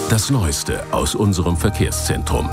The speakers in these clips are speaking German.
Das Neueste aus unserem Verkehrszentrum.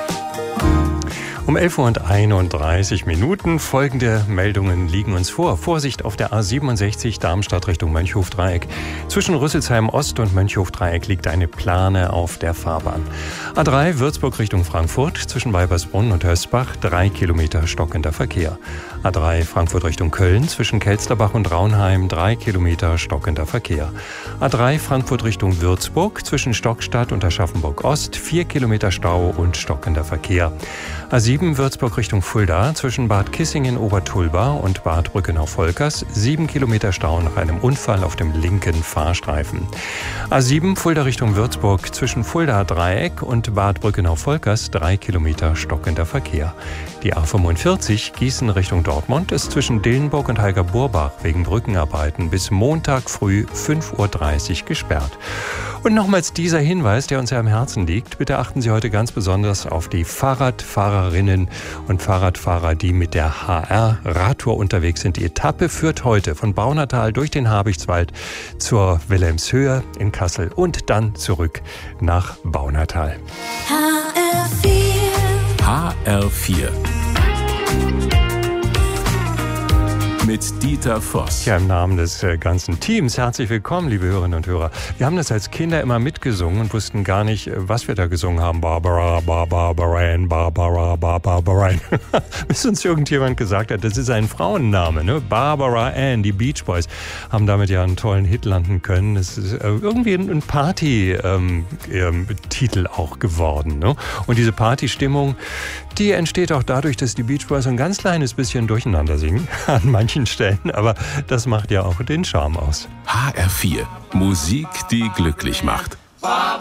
Um 11:31 Uhr folgende Meldungen liegen uns vor. Vorsicht auf der A67 Darmstadt Richtung Mönchhofdreieck. Zwischen Rüsselsheim Ost und Mönchhofdreieck liegt eine Plane auf der Fahrbahn. A3 Würzburg Richtung Frankfurt. Zwischen Weibersbrunn und Hösbach 3 Kilometer stockender Verkehr. A3 Frankfurt Richtung Köln. Zwischen Kelsterbach und Raunheim 3 Kilometer stockender Verkehr. A3 Frankfurt Richtung Würzburg. Zwischen Stockstadt und Aschaffenburg Ost 4 Kilometer Stau und stockender Verkehr. A7 Würzburg Richtung Fulda, zwischen Bad Kissingen Obertulba und Bad Brückenau-Volkers 7 Kilometer Stau nach einem Unfall auf dem linken Fahrstreifen. A7 Fulda Richtung Würzburg, zwischen Fulda Dreieck und Bad Brückenau-Volkers 3 Kilometer stockender Verkehr. Die A45 Gießen Richtung Dortmund ist zwischen Dillenburg und Heiger-Burbach wegen Brückenarbeiten bis Montag früh 5:30 Uhr gesperrt. Und nochmals dieser Hinweis, der uns ja am Herzen liegt. Bitte achten Sie heute ganz besonders auf die Fahrradfahrerinnen und Fahrradfahrer, die mit der HR-Radtour unterwegs sind. Die Etappe führt heute von Baunatal durch den Habichtswald zur Wilhelmshöhe in Kassel und dann zurück nach Baunatal. HR4 mit Dieter Voss. Ja, im Namen des ganzen Teams herzlich willkommen, liebe Hörerinnen und Hörer. Wir haben das als Kinder immer mitgesungen und wussten gar nicht, was wir da gesungen haben. Barbara, Barbara, Barbara, Barbara. Bis uns irgendjemand gesagt hat, das ist ein Frauenname, ne? Barbara Ann, die Beach Boys haben damit ja einen tollen Hit landen können. Es ist irgendwie ein Party-Titel auch geworden, ne? Und diese Partystimmung, die entsteht auch dadurch, dass die Beach Boys ein ganz kleines bisschen durcheinander singen an manchen Stellen, aber das macht ja auch den Charme aus. HR4, Musik, die glücklich macht.